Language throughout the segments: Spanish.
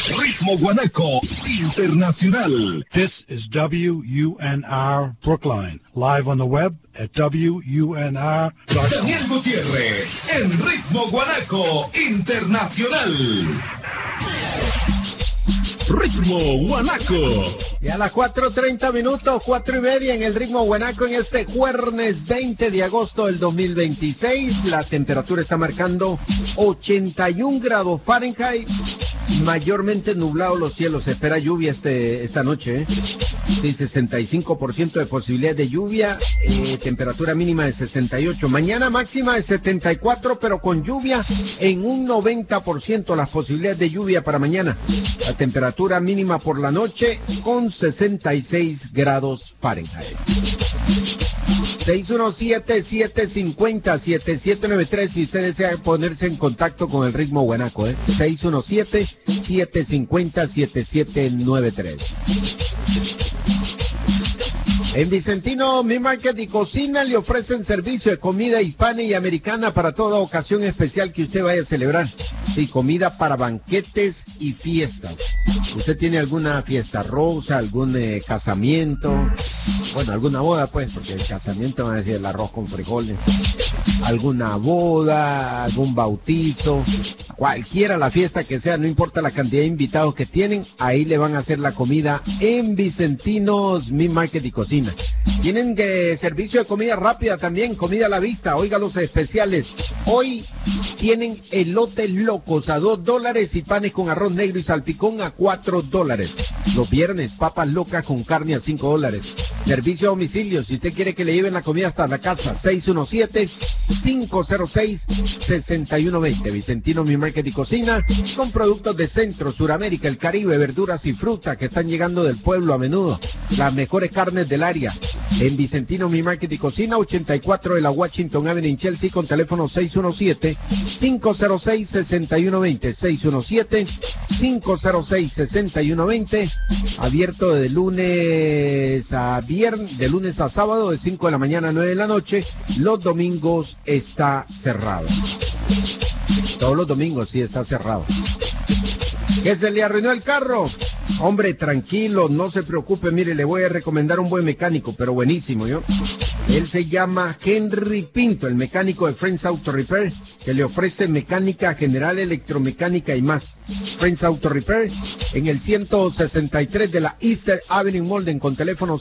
Ritmo Guanaco Internacional. This is WUNR Brookline, live on the web at WUNR.com. Daniel Gutiérrez en Ritmo Guanaco Internacional. Ritmo Guanaco. Y a las 4:30 minutos, 4:30 en el Ritmo Guanaco en este jueves 20 de agosto del 2026. La temperatura está marcando 81 grados Fahrenheit. Mayormente nublado los cielos. Se espera lluvia esta noche. Sí, 65% de posibilidad de lluvia. Temperatura mínima de 68. Mañana máxima de 74, pero con lluvia en un 90% las posibilidades de lluvia para mañana. La temperatura mínima por la noche con 66 grados Fahrenheit. 617-750-7793 si usted desea ponerse en contacto con el Ritmo Guanaco, 617-750-7793. En Vicentino Mi Market y Cocina le ofrecen servicio de comida hispana y americana para toda ocasión especial que usted vaya a celebrar. Sí, comida para banquetes y fiestas. ¿Usted tiene alguna fiesta rosa, algún casamiento? Bueno, alguna boda pues, porque el casamiento va a decir el arroz con frijoles. Alguna boda, algún bautizo, cualquiera la fiesta que sea, no importa la cantidad de invitados que tienen, ahí le van a hacer la comida en Vicentinos Mi Market y Cocina. Tienen servicio de comida rápida también, comida a la vista. Oiga los especiales. Hoy tienen elotes locos a $2 y panes con arroz negro y salpicón a $4. Los viernes, papas locas con carne a $5. Servicio a domicilio, si usted quiere que le lleven la comida hasta la casa, 617-506-6120. Vicentino Mi Market y Cocina, con productos de Centro, Suramérica, el Caribe, verduras y fruta que están llegando del pueblo a menudo. Las mejores carnes del área. En Vicentino Mi Market y Cocina, 84 de la Washington Avenue en Chelsea, con teléfono 617-506-6120. 617-506-6120. Abierto de lunes a viernes, de lunes a sábado, de 5 de la mañana a 9 de la noche. Los domingos está cerrado. Todos los domingos sí está cerrado. ¿Que se le arruinó el carro? Hombre, tranquilo, no se preocupe, mire, le voy a recomendar un buen mecánico, pero buenísimo, ¿yo? Él se llama Henry Pinto, el mecánico de Friends Auto Repair, que le ofrece mecánica general, electromecánica y más. Friends Auto Repair, en el 163 de la Easter Avenue Molden, con teléfono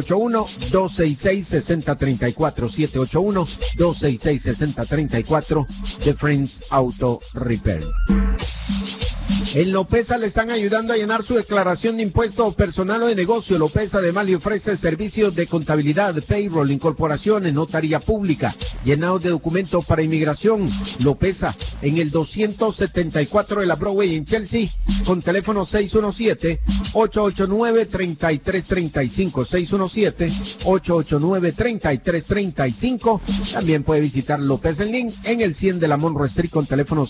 781-266-6034, 781-266-6034, de Friends Auto Repair. En Lopeza le están ayudando a llenar su declaración de impuestos personal o de negocio. Lopeza además le ofrece servicios de contabilidad, payroll, incorporaciones, notaría pública, llenado de documentos para inmigración. Lopeza, en el 274 de la Broadway en Chelsea, con teléfono 617-889-3335, 617-889-3335. También puede visitar Lopeza en Link en el 100 de la Monroe Street, con teléfono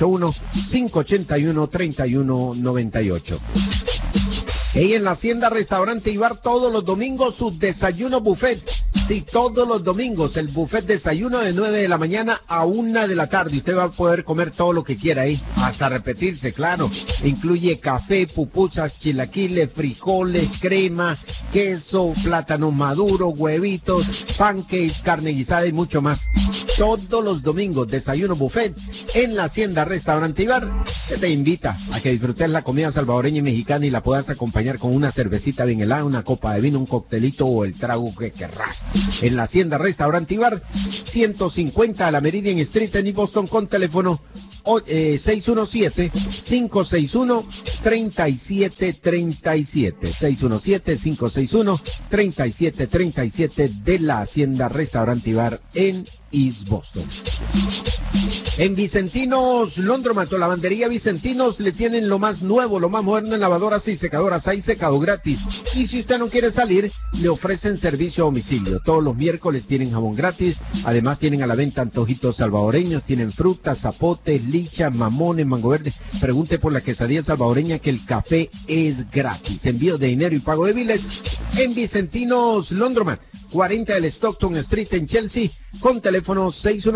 781-581-3198. Y en la Hacienda Restaurante y Bar todos los domingos sus desayunos buffet. Sí, todos los domingos el buffet desayuno de 9 de la mañana a 1 de la tarde. Usted va a poder comer todo lo que quiera ahí, hasta repetirse, claro. Incluye café, pupusas, chilaquiles, frijoles, crema, queso, plátano maduro, huevitos, pancakes, carne guisada y mucho más. Todos los domingos desayuno buffet en la Hacienda Restaurante y Bar. Se te invita a que disfrutes la comida salvadoreña y mexicana y la puedas acompañar con una cervecita bien helada, una copa de vino, un coctelito o el trago que querrás. En la Hacienda Restaurante y Bar, 150 a la Meridian Street en East Boston, con teléfono 617-561-3737. 617-561-3737 de la Hacienda Restaurante y Bar en East Boston. En Vicentinos Laundromat, lavandería Vicentinos, le tienen lo más nuevo, lo más moderno en lavadoras y secadoras. Hay secado gratis. Y si usted no quiere salir, le ofrecen servicio a domicilio. Todos los miércoles tienen jabón gratis. Además tienen a la venta antojitos salvadoreños. Tienen frutas, zapotes, lichas, mamones, mango verde. Pregunte por la quesadilla salvadoreña, que el café es gratis. Envío de dinero y pago de biles en Vicentinos Laundromat. 40 del Stockton Street en Chelsea, con teléfono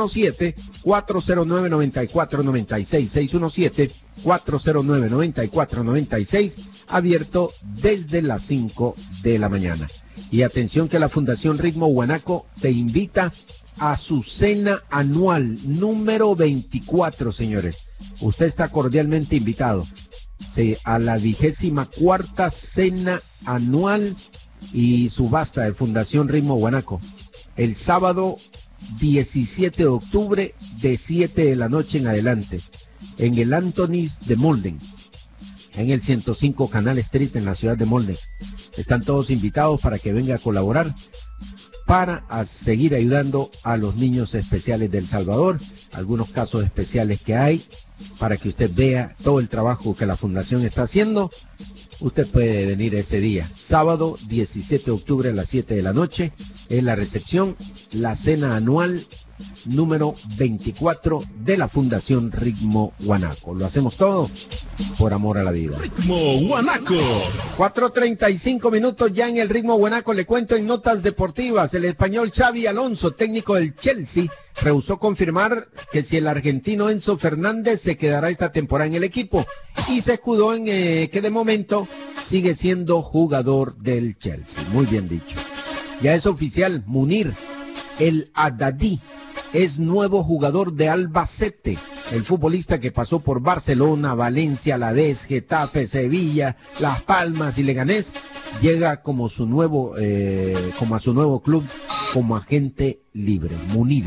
617-409-9496, 617-409-9496, abierto desde las 5 de la mañana. Y atención que la Fundación Ritmo Guanaco te invita a su cena anual número 24, señores. Usted está cordialmente invitado a la 24ª cena anual y subasta de Fundación Ritmo Guanaco. El sábado 17 de octubre de 7 de la noche en adelante, en el Anthony's de Molden, en el 105 Canal Street en la ciudad de Molden. Están todos invitados para que venga a colaborar para seguir ayudando a los niños especiales de El Salvador, algunos casos especiales que hay, para que usted vea todo el trabajo que la Fundación está haciendo. Usted puede venir ese día, sábado 17 de octubre a las 7 de la noche, es la recepción, la cena anual número 24 de la Fundación Ritmo Guanaco. Lo hacemos todo por amor a la vida. Ritmo Guanaco. 4:35 minutos ya en el Ritmo Guanaco. Le cuento en notas deportivas. El español Xavi Alonso, técnico del Chelsea, rehusó confirmar que si el argentino Enzo Fernández se quedará esta temporada en el equipo y se escudó en que de momento sigue siendo jugador del Chelsea. Muy bien dicho. Ya es oficial, Munir El Haddadi es nuevo jugador de Albacete. El futbolista que pasó por Barcelona, Valencia, Alavés, Getafe, Sevilla, Las Palmas y Leganés, llega como a su nuevo club como agente libre. Munir.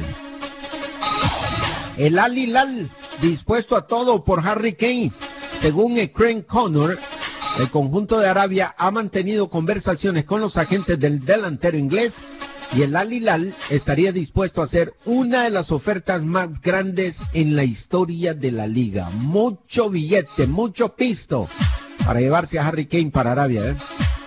El Al Hilal dispuesto a todo por Harry Kane. Según Craig Connor, el conjunto de Arabia ha mantenido conversaciones con los agentes del delantero inglés y el Al Hilal estaría dispuesto a hacer una de las ofertas más grandes en la historia de la liga. Mucho billete, mucho pisto para llevarse a Harry Kane para Arabia,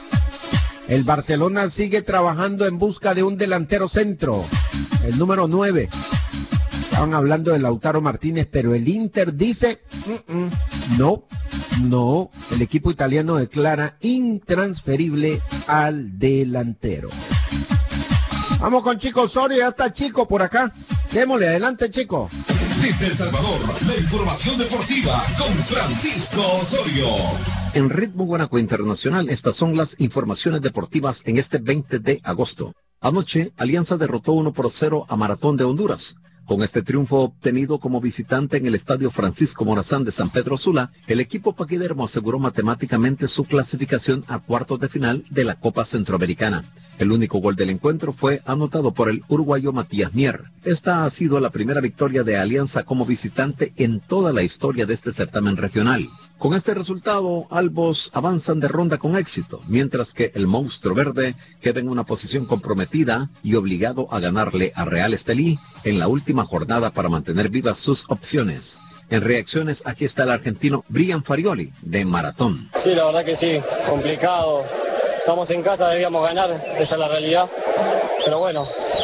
El Barcelona sigue trabajando en busca de un delantero centro, el número 9. Estaban hablando de Lautaro Martínez, pero el Inter dice, no, el equipo italiano declara intransferible al delantero. Vamos con Chico Osorio, ya está Chico por acá. Démosle, adelante Chico. Desde El Salvador, la información deportiva con Francisco Osorio. En Ritmo Guanaco Internacional, estas son las informaciones deportivas en este 20 de agosto. Anoche, Alianza derrotó 1-0 a Maratón de Honduras. Con este triunfo obtenido como visitante en el Estadio Francisco Morazán de San Pedro Sula, el equipo paquidermo aseguró matemáticamente su clasificación a cuartos de final de la Copa Centroamericana. El único gol del encuentro fue anotado por el uruguayo Matías Mier. Esta ha sido la primera victoria de Alianza como visitante en toda la historia de este certamen regional. Con este resultado, albos avanzan de ronda con éxito, mientras que el monstruo verde queda en una posición comprometida y obligado a ganarle a Real Estelí en la última jornada para mantener vivas sus opciones. En reacciones, aquí está el argentino Brian Farioli, de Maratón. Sí, la verdad que sí, complicado. Estamos en casa, debíamos ganar, esa es la realidad. Pero bueno,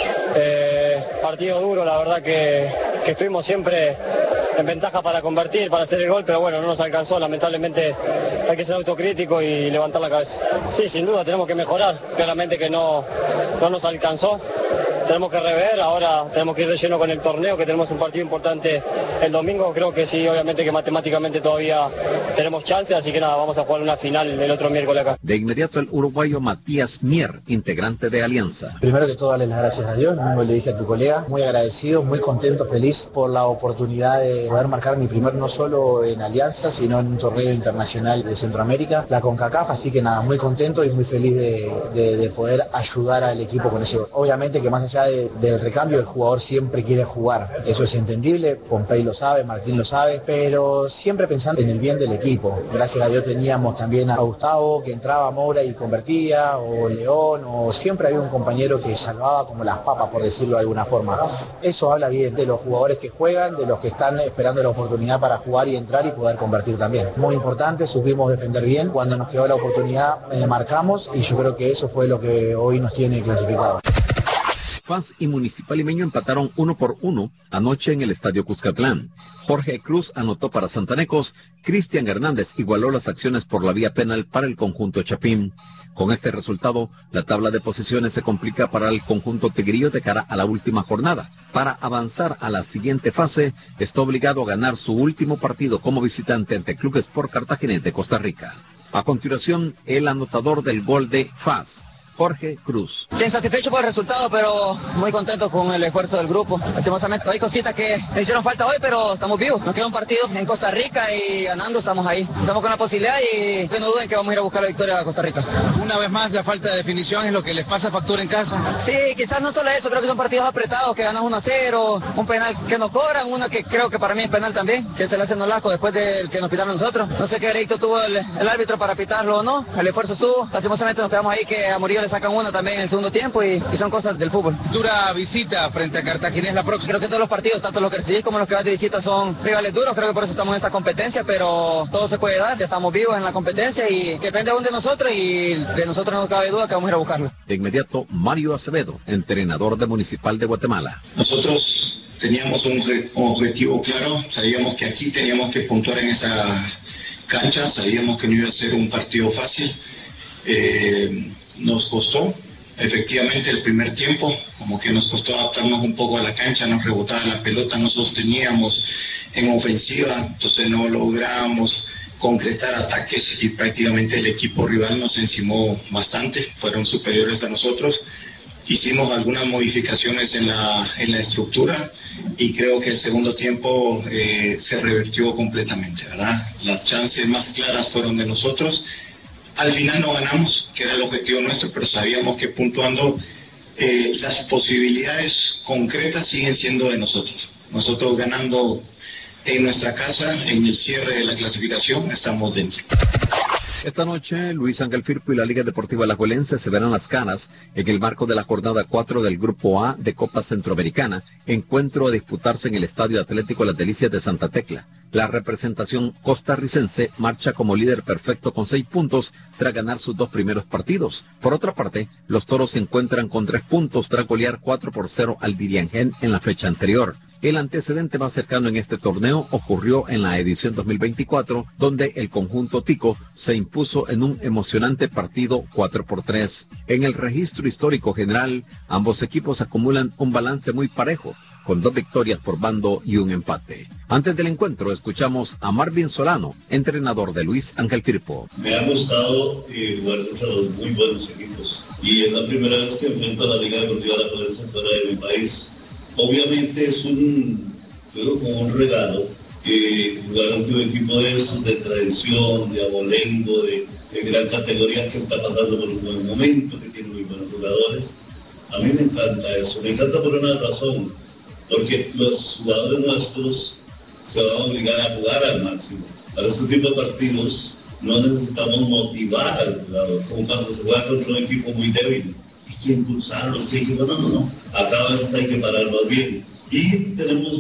partido duro, la verdad que estuvimos siempre en ventaja para convertir, para hacer el gol, pero bueno, no nos alcanzó. Lamentablemente hay que ser autocrítico y levantar la cabeza. Sí, sin duda, tenemos que mejorar. Claramente que no nos alcanzó. Tenemos que rever, ahora tenemos que ir de lleno con el torneo, que tenemos un partido importante el domingo. Creo que sí, obviamente que matemáticamente todavía tenemos chance, así que nada, vamos a jugar una final el otro miércoles acá. De inmediato el uruguayo Matías Mier, integrante de Alianza. Primero que todo, darle las gracias a Dios, mismo le dije a tu colega, muy agradecido, muy contento, feliz por la oportunidad de poder marcar mi primer, no solo en Alianza, sino en un torneo internacional de Centroamérica, la CONCACAF, así que nada, muy contento y muy feliz de poder ayudar al equipo con ese gol. Obviamente que más allá del recambio, el jugador siempre quiere jugar, eso es entendible, Pompey lo sabe, Martín lo sabe, pero siempre pensando en el bien del equipo. Gracias a Dios teníamos también a Gustavo, que entraba a Moura y convertía, o León, o siempre había un compañero que salvaba como las papas, por decirlo de alguna forma. Eso habla bien de los jugadores que juegan, de los que están esperando la oportunidad para jugar y entrar y poder convertir también. Muy importante, supimos defender bien, cuando nos quedó la oportunidad marcamos, y yo creo que eso fue lo que hoy nos tiene clasificado. FAS y Municipal Limeño empataron 1-1 anoche en el Estadio Cuscatlán. Jorge Cruz anotó para Santanecos, Cristian Hernández igualó las acciones por la vía penal para el conjunto Chapín. Con este resultado, la tabla de posiciones se complica para el conjunto tigrillo de cara a la última jornada. Para avanzar a la siguiente fase, está obligado a ganar su último partido como visitante ante Club Sport Cartaginés de Costa Rica. A continuación, el anotador del gol de FAS, Jorge Cruz. Bien satisfecho por el resultado, pero muy contento con el esfuerzo del grupo. Lastimosamente hay cositas que me hicieron falta hoy, pero estamos vivos. Nos queda un partido en Costa Rica y ganando estamos ahí. Estamos con la posibilidad y que no duden que vamos a ir a buscar la victoria a Costa Rica. Una vez más, la falta de definición es lo que les pasa factura en casa. Sí, quizás no solo eso, creo que son partidos apretados, que ganas 1-0, un penal que nos cobran, uno que creo que para mí es penal también, que se le hace Nolasco después del que nos pitaron nosotros. No sé qué derecho tuvo el árbitro para pitarlo o no, el esfuerzo estuvo. Lastimosamente nos quedamos ahí que a Murillo le sacan una también en el segundo tiempo y son cosas del fútbol. Dura visita frente a Cartaginés la próxima. Creo que todos los partidos, tanto los que recibís como los que vas de visita, son rivales duros. Creo que por eso estamos en esta competencia, pero todo se puede dar. Ya estamos vivos en la competencia y depende aún de nosotros y de nosotros no cabe duda que vamos a ir a buscarlo. De inmediato, Mario Acevedo, entrenador de Municipal de Guatemala. Nosotros teníamos un objetivo claro, sabíamos que aquí teníamos que puntuar en esta cancha, sabíamos que no iba a ser un partido fácil. Nos costó, efectivamente, el primer tiempo, como que nos costó adaptarnos un poco a la cancha, nos rebotaba la pelota, nos sosteníamos en ofensiva, entonces no logramos concretar ataques y prácticamente el equipo rival nos encimó bastante, fueron superiores a nosotros. Hicimos algunas modificaciones en la estructura y creo que el segundo tiempo se revertió completamente, ¿verdad? Las chances más claras fueron de nosotros. Al final no ganamos, que era el objetivo nuestro, pero sabíamos que puntuando las posibilidades concretas siguen siendo de nosotros. Nosotros ganando en nuestra casa, en el cierre de la clasificación, estamos dentro. Esta noche, Luis Ángel Firpo y la Liga Deportiva Alajuelense se verán las caras en el marco de la jornada 4 del Grupo A de Copa Centroamericana, encuentro a disputarse en el Estadio Atlético Las Delicias de Santa Tecla. La representación costarricense marcha como líder perfecto con 6 puntos tras ganar sus 2 primeros partidos. Por otra parte, los toros se encuentran con 3 puntos tras golear 4-0 al Diriangén en la fecha anterior. El antecedente más cercano en este torneo ocurrió en la edición 2024, donde el conjunto tico se impuso en un emocionante partido 4-3. En el registro histórico general, ambos equipos acumulan un balance muy parejo, con 2 victorias por bando y un empate. Antes del encuentro, escuchamos a Marvin Solano, entrenador de Luis Ángel Firpo. Me ha gustado jugar contra los muy buenos equipos, y es la primera vez que enfrento a la Liga Deportiva Alajuelense fuera de mi país. Obviamente es como un regalo jugar ante un equipo de estos, de tradición, de abolengo, de gran categoría, que está pasando por un buen momento, que tiene muy buenos jugadores. A mí me encanta eso, me encanta por una razón, porque los jugadores nuestros se van a obligar a jugar al máximo. Para este tipo de partidos no necesitamos motivar al jugador, como cuando se juega contra un equipo muy débil. Hay que impulsarlos, hay que... No. Acá a veces hay que pararlos bien. Y tenemos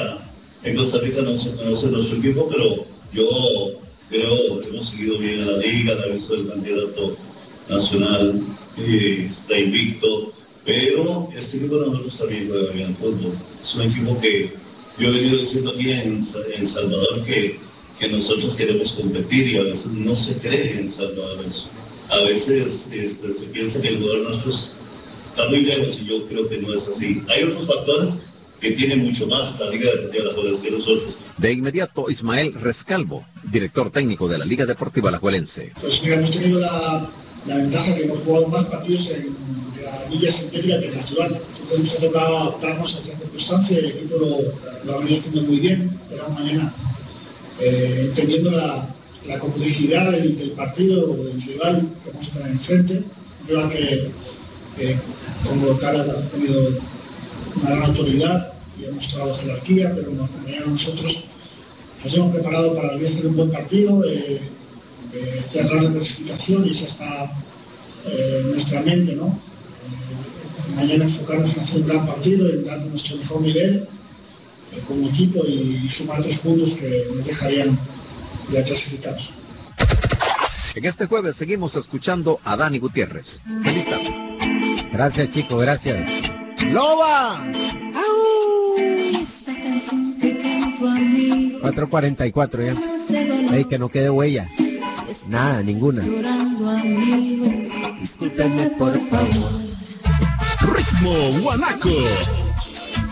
en Costa Rica no se conoce nuestro equipo, pero yo creo que hemos seguido bien a la liga, la he visto el campeonato nacional, está invicto, pero este equipo de nosotros también juega bien al fútbol. Es un equipo que yo he venido diciendo aquí en Salvador que nosotros queremos competir, y a veces no se cree en Salvador eso. A veces se piensa que el jugador nuestro está muy lejos, y yo creo que no es así. Hay otros factores que tienen mucho más la Liga Deportiva Alajuelense que nosotros. De inmediato, Ismael Rescalvo, director técnico de la Liga Deportiva Alajuelense. Pues mira, hemos tenido la ventaja que hemos jugado más partidos en la Liga Centenaria que en la actual. Entonces nos ha tocado adaptarnos a esa circunstancia, y el equipo lo ha venido haciendo muy bien. Pero mañana, entendiendo la complejidad del partido, del rival que vamos a tener enfrente, creo que como local ha tenido una gran autoridad y ha mostrado jerarquía, pero mañana nosotros nos hemos preparado para hacer un buen partido, cerrar la clasificación, y esa está en nuestra mente, ¿no? Mañana enfocarnos en hacer un gran partido, en dar nuestro mejor nivel como equipo, y sumar 3 puntos que nos dejarían ya clasificados. En este jueves seguimos escuchando a Dani Gutiérrez. Feliz tarde. Gracias, chicos, gracias. ¡Loba! 4:44 ya. Ey, que no quede huella. Nada, ninguna. Discúlpenme, por favor. Ritmo Guanaco.